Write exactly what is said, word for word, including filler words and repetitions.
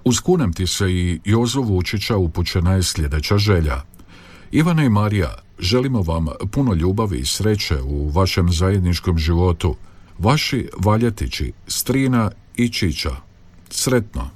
Uz kunem ti se i Jozo Vučića upućena je sljedeća želja. Ivana i Marija, želimo vam puno ljubavi i sreće u vašem zajedničkom životu. Vaši Valjetići, Strina i Čiča. Sretno.